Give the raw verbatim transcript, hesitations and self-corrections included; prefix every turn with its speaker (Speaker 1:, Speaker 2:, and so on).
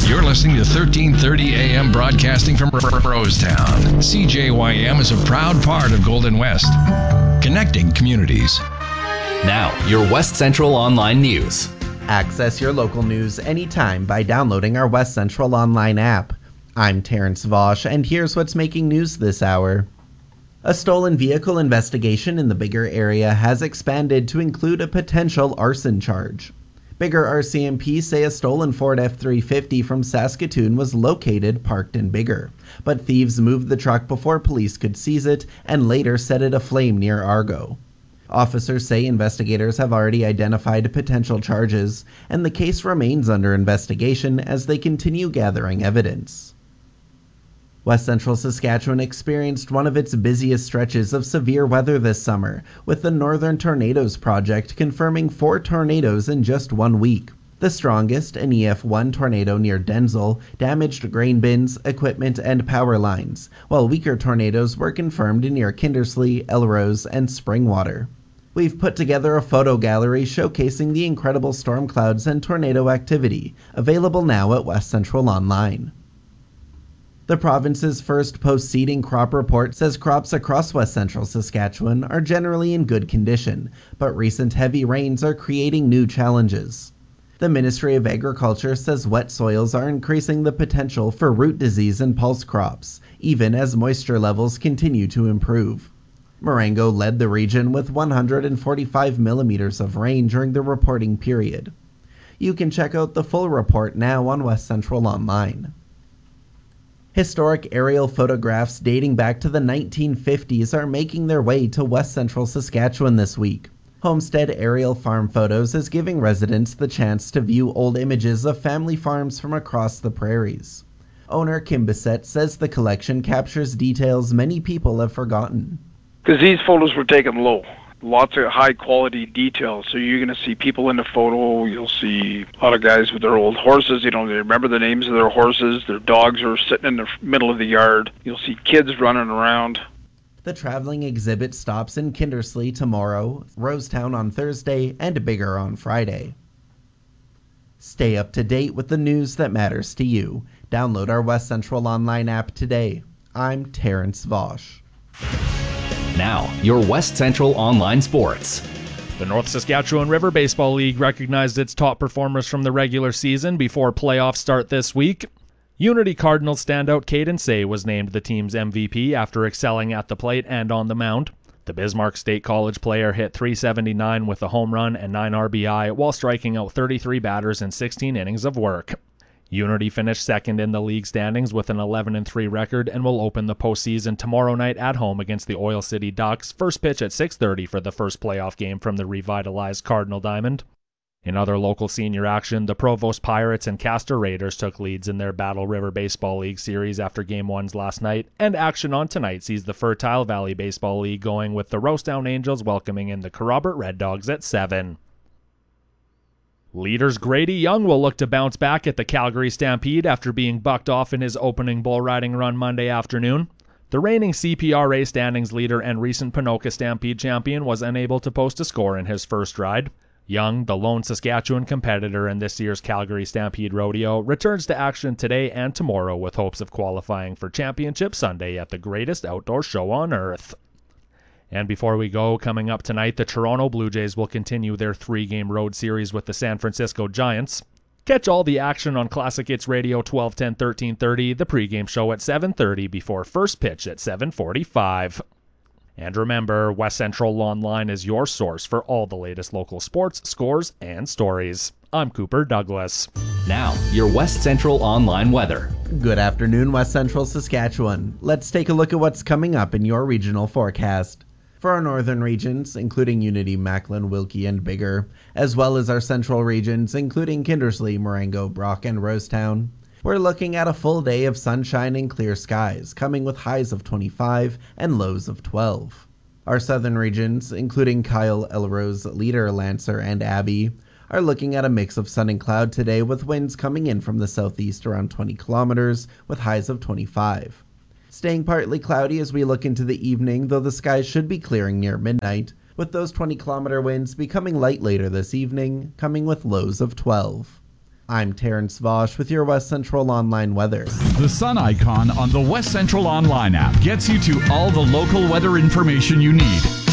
Speaker 1: You're listening to thirteen thirty A M broadcasting from Rosetown. C J Y M is a proud part of Golden West, connecting communities.
Speaker 2: Now, your West Central Online News.
Speaker 3: Access your local news anytime by downloading our West Central Online app. I'm Terrence Vosch, and here's what's making news this hour. A stolen vehicle investigation in the Biggar area has expanded to include a potential arson charge. Biggar R C M P say a stolen Ford F three fifty from Saskatoon was located parked in Biggar, but thieves moved the truck before police could seize it and later set it aflame near Argo. Officers say investigators have already identified potential charges, and the case remains under investigation as they continue gathering evidence. West Central Saskatchewan experienced one of its busiest stretches of severe weather this summer, with the Northern Tornadoes Project confirming four tornadoes in just one week. The strongest, an E F one tornado near Denzel, damaged grain bins, equipment, and power lines, while weaker tornadoes were confirmed near Kindersley, Elrose, and Springwater. We've put together a photo gallery showcasing the incredible storm clouds and tornado activity, available now at West Central Online. The province's first post-seeding crop report says crops across West Central Saskatchewan are generally in good condition, but recent heavy rains are creating new challenges. The Ministry of Agriculture says wet soils are increasing the potential for root disease in pulse crops, even as moisture levels continue to improve. Marengo led the region with one hundred forty-five millimeters of rain during the reporting period. You can check out the full report now on West Central Online. Historic aerial photographs dating back to the nineteen fifties are making their way to West Central Saskatchewan this week. Homestead Aerial Farm Photos is giving residents the chance to view old images of family farms from across the prairies. Owner Kim Bissett says the collection captures details many people have forgotten.
Speaker 4: Because these photos were taken low. Lots of high-quality details. So you're going to see people in the photo. You'll see a lot of guys with their old horses. You know, they remember the names of their horses. Their dogs are sitting in the middle of the yard. You'll see kids running around.
Speaker 3: The traveling exhibit stops in Kindersley tomorrow, Rosetown on Thursday, and Biggar on Friday. Stay up to date with the news that matters to you. Download our West Central Online app today. I'm Terrence Vosch.
Speaker 2: Now, your West Central Online Sports.
Speaker 5: The North Saskatchewan River Baseball League recognized its top performers from the regular season before playoffs start this week. Unity Cardinals standout Caden Say was named the team's M V P after excelling at the plate and on the mound. The Bismarck State College player hit three seventy-nine with a home run and nine R B I while striking out thirty-three batters in sixteen innings of work. Unity finished second in the league standings with an eleven and three record and will open the postseason tomorrow night at home against the Oil City Ducks, first pitch at six thirty for the first playoff game from the revitalized Cardinal Diamond. In other local senior action, the Provost Pirates and Castor Raiders took leads in their Battle River Baseball League series after Game ones last night, and action on tonight sees the Fertile Valley Baseball League going with the Rosetown Angels welcoming in the Kerrobert Red Dogs at seven. Leaders Grady Young will look to bounce back at the Calgary Stampede after being bucked off in his opening bull riding run Monday afternoon. The reigning C P R A standings leader and recent Ponoka Stampede champion was unable to post a score in his first ride. Young, the lone Saskatchewan competitor in this year's Calgary Stampede Rodeo, returns to action today and tomorrow with hopes of qualifying for Championship Sunday at the greatest outdoor show on earth. And before we go, coming up tonight, the Toronto Blue Jays will continue their three-game road series with the San Francisco Giants. Catch all the action on Classic Hits Radio twelve ten, thirteen thirty, the pregame show at seven thirty before first pitch at seven forty-five. And remember, West Central Online is your source for all the latest local sports, scores, and stories. I'm Cooper Douglas.
Speaker 2: Now, your West Central Online weather.
Speaker 3: Good afternoon, West Central Saskatchewan. Let's take a look at what's coming up in your regional forecast. For our northern regions, including Unity, Macklin, Wilkie, and Biggar, as well as our central regions, including Kindersley, Marengo, Brock, and Rosetown, we're looking at a full day of sunshine and clear skies, coming with highs of twenty-five and lows of twelve. Our southern regions, including Kyle, Elrose, Leader, Lancer, and Abbey, are looking at a mix of sun and cloud today with winds coming in from the southeast around twenty kilometers with highs of twenty-five. Staying partly cloudy as we look into the evening, though the skies should be clearing near midnight, with those twenty kilometer winds becoming light later this evening, coming with lows of twelve. I'm Terrence Vosch with your West Central Online weather.
Speaker 6: The sun icon on the West Central Online app gets you to all the local weather information you need.